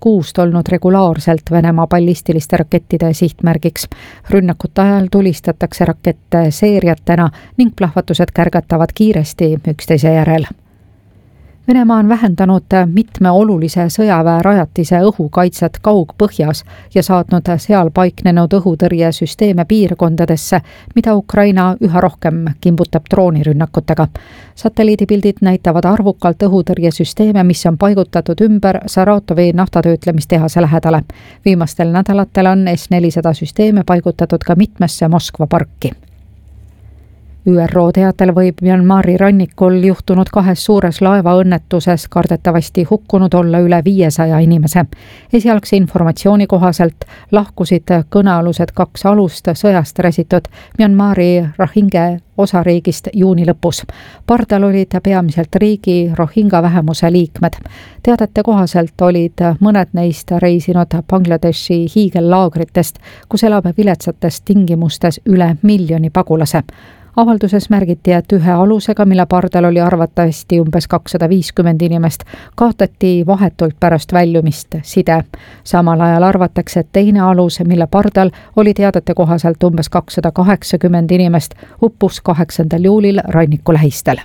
kuust olnud regulaarselt Venemaa ballistiliste rakettide sihtmärgiks. Rünnakute ajal tulistatakse rakette seeriatena ning plahvatused kärgatavad kiiresti üksteise järel. Venemaa on vähendanud mitme olulise sõjaväerajatise õhukaitset Kaug-Põhjas ja saatnud seal paiknenud õhutõrjesüsteeme piirkondadesse, mida Ukraina üha rohkem kimbutab droonirünnakutega. Satelliidipildid näitavad arvukalt õhutõrjesüsteeme, mis on paigutatud ümber Saratovi naftatöötlemistehase lähedale. Viimastel nädalatel on S-400 süsteeme paigutatud ka mitmesse Moskva parki. ÜRO teatel võib Myanmari rannikul juhtunud 2 suures laevaõnnetuses kardetavasti hukkunud olla üle 500 inimese. Esialgse informatsiooni kohaselt lahkusid kõnealused 2 alust sõjast räsitud Myanmari Rohingya osariigist juuni lõpus. Pardal olid peamiselt riigi Rohingya vähemuse liikmed. Teadete kohaselt olid mõned neist reisinud Bangladeshi hiigellaagritest, kus elab viletsates tingimustes üle 1 miljoni pagulase. Avalduses märgiti, et ühe alusega, mille pardal oli arvatavasti umbes 250 inimest, kaotati vahetult pärast väljumist side. Samal ajal arvatakse, et teine alus, mille pardal oli teadete kohaselt umbes 280 inimest, uppus 8. juulil ranniku lähistel.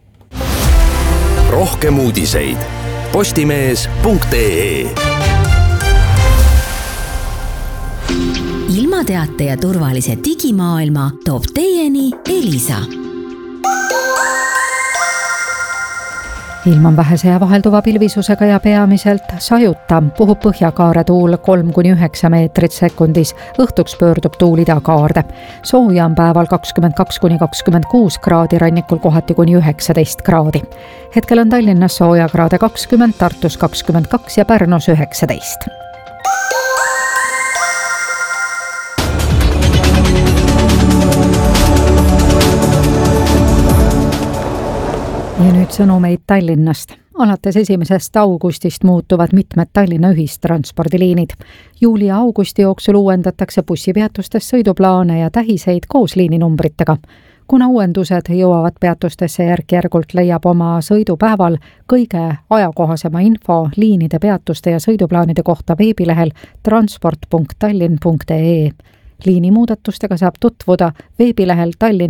Rohkem uudiseid postimees.ee. Ilmateate ja turvalise digimaailma toob teieni Elisa. Ilm on vähese ja vahelduva pilvisusega ja peamiselt sajuta. Puhub põhjakaare tuul 3-9 meetrit sekundis. Õhtuks pöördub tuul idakaarde. Sooja on päeval 22-26 kraadi, rannikul kohati kuni 19 kraadi. Hetkel on Tallinnas sooja kraade 20, Tartus 22 ja Pärnus 19. Ja nüüd sõnumeid Tallinnast. Alates 1. augustist muutuvad mitmed Tallinna ühistranspordiliinid. Juuli ja augusti jooksul uuendatakse bussipeatustes sõiduplaane ja tähiseid koos liininumbritega. Kuna uuendused jõuavad peatustesse järk-järgult, leiab oma sõidupäeval kõige ajakohasema info liinide, peatuste ja sõiduplaanide kohta veebilehel transport.tallinn.ee. Liinimuudatustega saab tutvuda veebilehel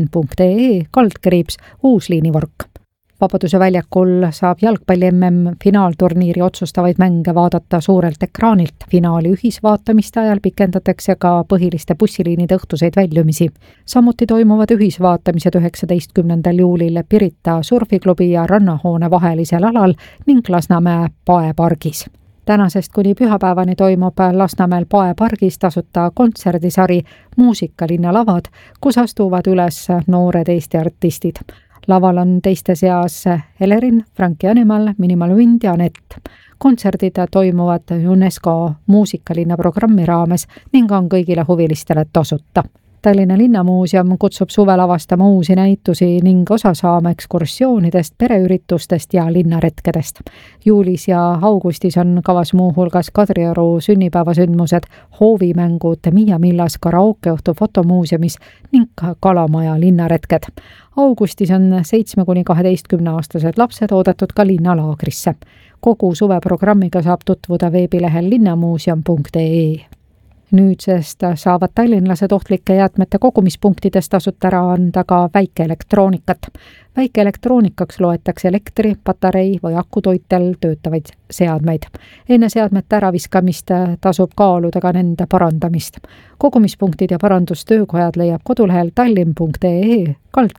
tallinn.ee/ uus liinivork. Vabaduse väljakul saab jalgpalli MM finaalturniiri otsustavaid mänge vaadata suurelt ekraanilt. Finaali ühisvaatamiste ajal pikendatakse ka põhiliste bussiliinide õhtuseid väljumisi. Samuti toimuvad ühisvaatamised 19. juulil Pirita surfiklubi ja rannahoone vahelisel alal ning Lasnamäe paepargis. Tänasest kuni pühapäevani toimub Lasnamäel paepargis tasuta kontserdisari Muusikalinna lavad, kus astuvad üles noored Eesti artistid. Laval on teiste seas Elerin, Franki Animal, Minimal Wind ja Anett. Kontserdid toimuvad UNESCO muusikalinna programmi raames ning on kõigile huvilistele tasuta. Tallinna Linnamuuseum kutsub suvel avastama uusi näitusi ning osa saama ekskursioonidest, pereüritustest ja linnaretkedest. Juulis ja augustis on kavas muuhulgas Kadrioru sünnipäevasündmused, hoovimängud, Miia Millas karaokeõhtu fotomuuseumis ning Kalamaja linnaretked. Augustis on 7-12-aastased lapsed oodatud ka linnalaagrisse. Kogu suveprogrammiga saab tutvuda veebilehel linnamuuseum.ee. Nüüdsest saavad tallinlased ohtlike jäätmete kogumispunktidest tasuta ära anda ka väikeelektroonikat. Väikeelektroonikaks loetakse elektri, patarei või akutoitel töötavaid seadmeid. Enne seadmete äraviskamist tasub kaaluda ka nende parandamist. Kogumispunktid ja parandustöökojad leiab kodulehel tallinn.ee/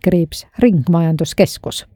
ringmajanduskeskus.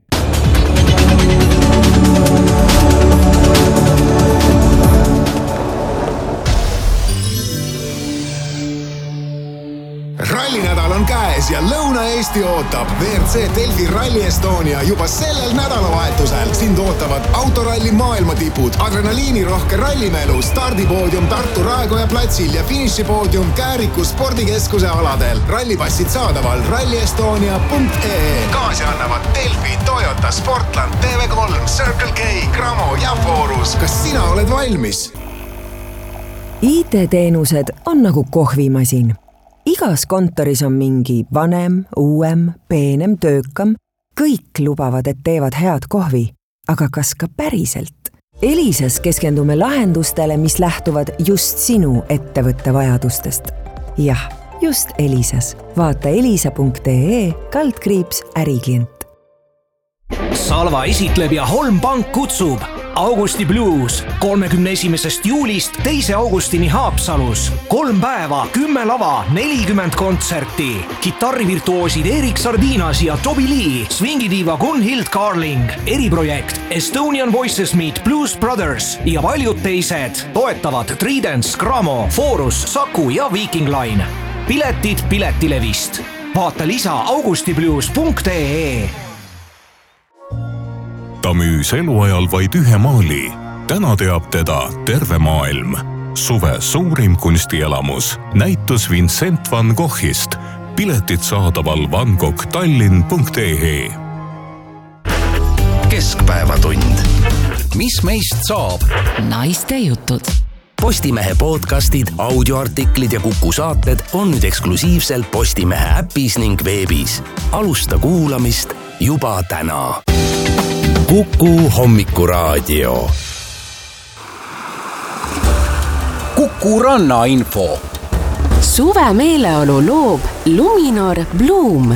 Rallinädal on käes ja Lõuna-Eesti ootab. WRC Delfi Rally Estonia juba sellel nädalavahetusel. Sind ootavad autoralli maailmatipud, adrenaliinirohke rallimelu, stardipoodium Tartu Raekoja platsil ja finišipoodium Kääriku spordikeskuse aladel. Rallipassid saadaval rallyestonia.ee. Kaasi annavad Delfi, Toyota, Sportland, TV3, Circle K, Gramo ja Forus. Kas sina oled valmis? IT-teenused on nagu kohvimasin. Igas kontoris on mingi vanem, uuem, peenem, töökam. Kõik lubavad, et teevad head kohvi. Aga kas ka päriselt? Elises keskendume lahendustele, mis lähtuvad just sinu ettevõtte vajadustest. Jah, just Elises. Vaata elisa.ee/äriklient. Salva esitleb ja Holm Pank kutsub Augusti Blues 31. juulist 2. augustini Haapsalus. 3 päeva, 10 lava, 40 kontserti. Kitarrivirtuoosid Erik Sardinas ja Toby Lee, swingidiiva Gunhild Carling, eriprojekt Estonian Voices Meet Blues Brothers ja paljud teised. Toetavad Tridents, Gramo, Forus, Saku ja Viking Line. Piletid Piletilevist. Vaata lisa augustiblues.ee. Ta müüs eluajal vaid 1 maali. Täna teab teda terve maailm. Suve suurim kunstielamus. Näitus Vincent van Goghist. Piletid saadaval vangoghtallinn.ee. Keskpäevatund. Mis meist saab? Naiste jutud. Postimehe podcastid, audioartiklid ja Kuku saated on nüüd eksklusiivselt Postimehe äpis ning veebis. Alusta kuulamist juba täna. Kuku hommikuraadio. Kuku rannainfo. Suve meeleolu loob Luminor Bloom.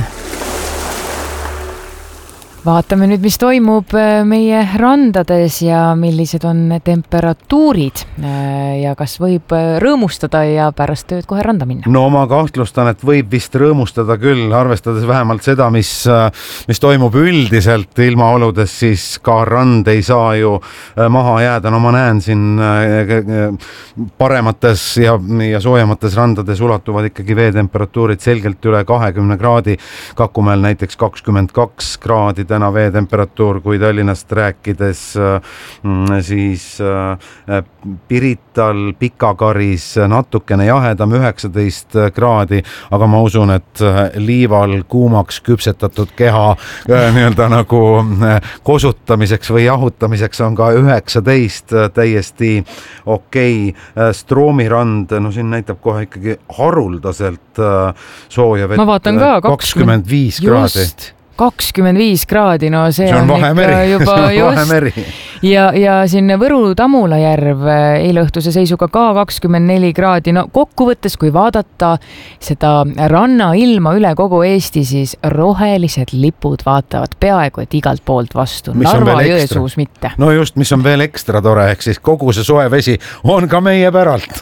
Vaatame nüüd, mis toimub meie randades ja millised on temperatuurid ja kas võib rõõmustada ja pärast tööd kohe randa minna? No ma kahtlustan, et võib vist rõõmustada küll, arvestades vähemalt seda, mis toimub üldiselt ilmaoludes, siis ka rand ei saa ju maha jääda. No ma näen siin paremates ja soojemates randades ulatuvad ikkagi veetemperatuurid selgelt üle 20 kraadi. Kakumäel näiteks 22 kraadi täna veetemperatuur, kui Tallinnast rääkides, siis Pirital, Pikakaris natukene jahedam 19 kraadi, aga ma usun, et liival kuumaks küpsetatud keha nii-öelda nagu kosutamiseks või jahutamiseks on ka 19 täiesti okei. Stroomirand, no siin näitab kohe ikkagi haruldaselt sooja vett. Ma vaatan ka 25 kraadi. 25 kraadi, no see on Vahemeri. Juba just. Vahemeri. Ja siin Võru-Tamula järv eileõhtuse seisuga ka 24 kraadi. No kokkuvõttes, kui vaadata seda rannailma üle kogu Eesti, siis rohelised lipud vaatavad peaaegu et igalt poolt vastu. Narva Jõesuus mitte. No just, mis on veel ekstra tore, ehk siis kogu see soe vesi on ka meie päralt.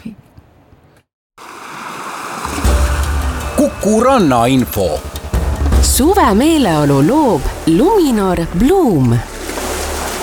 Kuku rannainfo. Suve meeleolu loob Luminor Bloom.